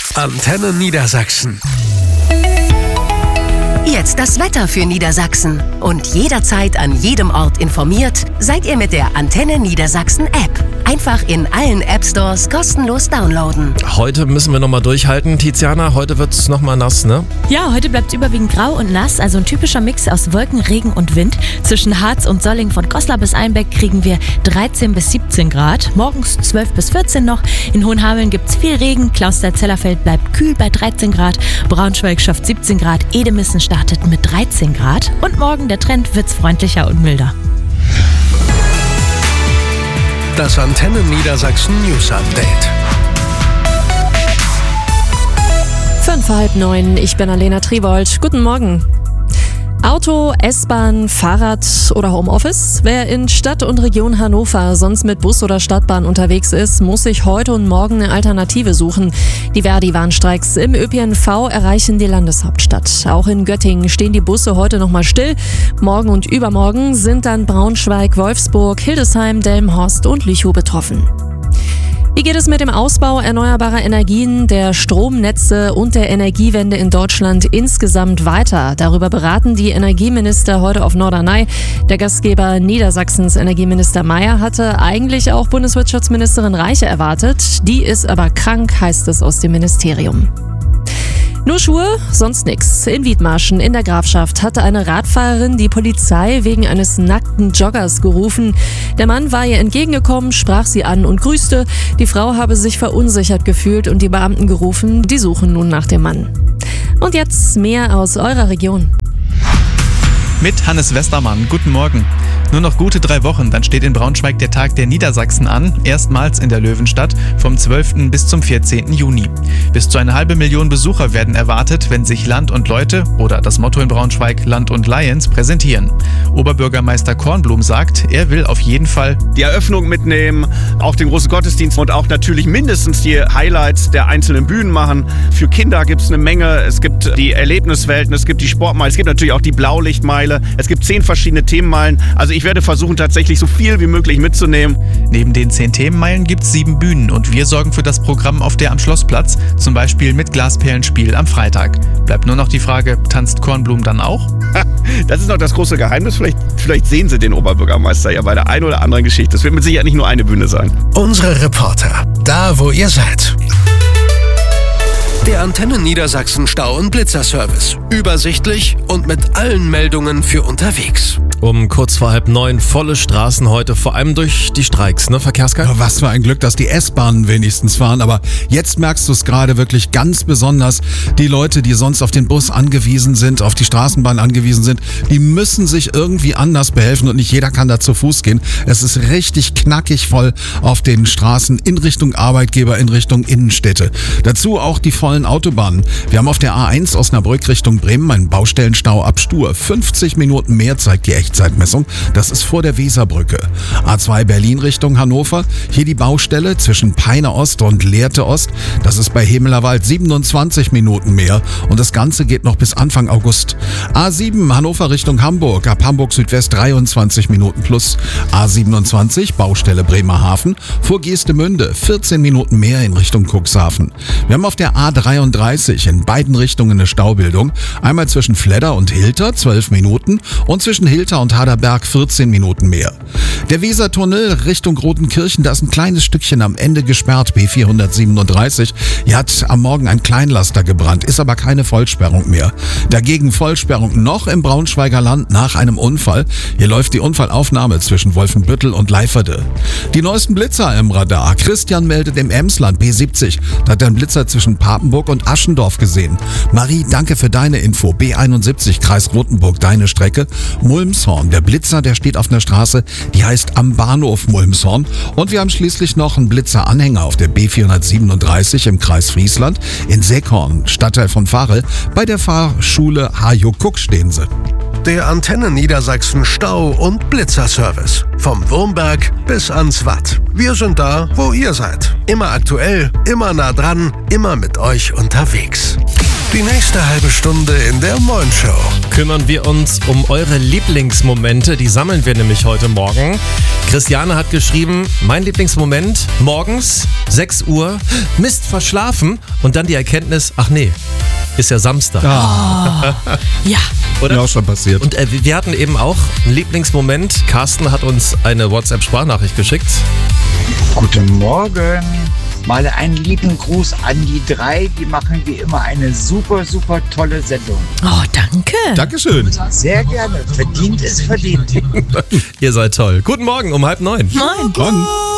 Antenne Niedersachsen. Jetzt das Wetter für Niedersachsen. Und jederzeit an jedem Ort informiert seid ihr mit der Antenne Niedersachsen App. Einfach in allen App-Stores kostenlos downloaden. Heute müssen wir nochmal durchhalten. Tiziana, heute wird es nochmal nass, ne? Ja, heute bleibt es überwiegend grau und nass, also ein typischer Mix aus Wolken, Regen und Wind. Zwischen Harz und Solling von Goslar bis Einbeck kriegen wir 13 bis 17 Grad. Morgens 12 bis 14 noch. In Hohenhameln gibt es viel Regen. Clausthal-Zellerfeld bleibt kühl bei 13 Grad. Braunschweig schafft 17 Grad. Edemissen startet mit 13 Grad. Und morgen der Trend wird's freundlicher und milder. Das Antenne Niedersachsen News Update. 8:05, ich bin Alena Tribold. Guten Morgen. Auto, S-Bahn, Fahrrad oder Homeoffice? Wer in Stadt und Region Hannover sonst mit Bus oder Stadtbahn unterwegs ist, muss sich heute und morgen eine Alternative suchen. Die Verdi-Warnstreiks im ÖPNV erreichen die Landeshauptstadt. Auch in Göttingen stehen die Busse heute nochmal still. Morgen und übermorgen sind dann Braunschweig, Wolfsburg, Hildesheim, Delmenhorst und Lüchow betroffen. Wie geht es mit dem Ausbau erneuerbarer Energien, der Stromnetze und der Energiewende in Deutschland insgesamt weiter? Darüber beraten die Energieminister heute auf Norderney. Der Gastgeber Niedersachsens Energieminister Mayer hatte eigentlich auch Bundeswirtschaftsministerin Reiche erwartet. Die ist aber krank, heißt es aus dem Ministerium. Nur Schuhe, sonst nix. In Wiedmarschen in der Grafschaft hatte eine Radfahrerin die Polizei wegen eines nackten Joggers gerufen. Der Mann war ihr entgegengekommen, sprach sie an und grüßte. Die Frau habe sich verunsichert gefühlt und die Beamten gerufen. Die suchen nun nach dem Mann. Und jetzt mehr aus eurer Region. Mit Hannes Westermann. Guten Morgen. Nur noch gute 3 Wochen, dann steht in Braunschweig der Tag der Niedersachsen an, erstmals in der Löwenstadt, vom 12. bis zum 14. Juni. Bis zu 500.000 Besucher werden erwartet, wenn sich Land und Leute oder das Motto in Braunschweig Land und Lions präsentieren. Oberbürgermeister Kornblum sagt, er will auf jeden Fall die Eröffnung mitnehmen, auch den großen Gottesdienst und auch natürlich mindestens die Highlights der einzelnen Bühnen machen. Für Kinder gibt es eine Menge, es gibt die Erlebniswelten, es gibt die Sportmeile, es gibt natürlich auch die Blaulichtmeile, es gibt 10 verschiedene Themenmeilen. Also ich werde versuchen, tatsächlich so viel wie möglich mitzunehmen. Neben den 10 Themenmeilen gibt es 7 Bühnen und wir sorgen für das Programm auf der am Schlossplatz, zum Beispiel mit Glasperlenspiel am Freitag. Bleibt nur noch die Frage, tanzt Kornblum dann auch? Das ist noch das große Geheimnis. Vielleicht sehen Sie den Oberbürgermeister ja bei der einen oder anderen Geschichte. Es wird mit Sicherheit nicht nur eine Bühne sein. Unsere Reporter, da wo ihr seid. Der Antenne Niedersachsen Stau- und Blitzerservice. Übersichtlich und mit allen Meldungen für unterwegs. Um kurz vor 8:30 volle Straßen heute, vor allem durch die Streiks, ne, Verkehrskai? Ja, was für ein Glück, dass die S-Bahnen wenigstens fahren, aber jetzt merkst du es gerade wirklich ganz besonders. Die Leute, die sonst auf den Bus angewiesen sind, auf die Straßenbahn angewiesen sind, die müssen sich irgendwie anders behelfen und nicht jeder kann da zu Fuß gehen. Es ist richtig knackig voll auf den Straßen in Richtung Arbeitgeber, in Richtung Innenstädte. Dazu auch die vollen Autobahnen. Wir haben auf der A1 Osnabrück Richtung Bremen einen Baustellenstau ab Stur. 50 Minuten mehr zeigt die Echtzeitmessung. Das ist vor der Weserbrücke. A2 Berlin Richtung Hannover. Hier die Baustelle zwischen Peine Ost und Lehrte Ost. Das ist bei Hemelerwald 27 Minuten mehr. Und das Ganze geht noch bis Anfang August. A7 Hannover Richtung Hamburg. Ab Hamburg Südwest 23 Minuten plus. A27 Baustelle Bremerhaven. Vor Geestemünde 14 Minuten mehr in Richtung Cuxhaven. Wir haben auf der A33 in beiden Richtungen eine Staubildung. Einmal zwischen Fledder und Hilter 12 Minuten und zwischen Hilter und Haderberg 14 Minuten mehr. Der Wesertunnel Richtung Rotenkirchen, da ist ein kleines Stückchen am Ende gesperrt, B437. Hier hat am Morgen ein Kleinlaster gebrannt, ist aber keine Vollsperrung mehr. Dagegen Vollsperrung noch im Braunschweiger Land nach einem Unfall. Hier läuft die Unfallaufnahme zwischen Wolfenbüttel und Leiferde. Die neuesten Blitzer im Radar. Christian meldet im Emsland B70. Da hat er einen Blitzer zwischen Papenburg und Aschendorf gesehen. Marie, danke für deine Info. B71, Kreis Rothenburg, deine Strecke. Mulmshorn, der Blitzer, der steht auf einer Straße, die heißt am Bahnhof Mulmshorn. Und wir haben schließlich noch einen Blitzer-Anhänger auf der B437 im Kreis Friesland. In Seekorn, Stadtteil von Varel, bei der Fahrschule Hajo-Kuck stehen sie. Der Antenne Niedersachsen Stau- und Blitzerservice. Vom Wurmberg bis ans Watt. Wir sind da, wo ihr seid. Immer aktuell, immer nah dran, immer mit euch unterwegs. Die nächste halbe Stunde in der Moin Show. Kümmern wir uns um eure Lieblingsmomente. Die sammeln wir nämlich heute Morgen. Christiane hat geschrieben, mein Lieblingsmoment, morgens, 6 Uhr, Mist, verschlafen und dann die Erkenntnis, ach nee, ist ja Samstag. Ah, Ja. Oder? mir auch schon passiert. Und wir hatten eben auch einen Lieblingsmoment. Carsten hat uns eine WhatsApp-Sprachnachricht geschickt. Guten Morgen. Mal einen lieben Gruß an die 3. Die machen wie immer eine super, super tolle Sendung. Oh, danke. Dankeschön. Sehr gerne. Verdient ist verdient. Ihr seid toll. Guten Morgen um 8:30. Moin. Dann.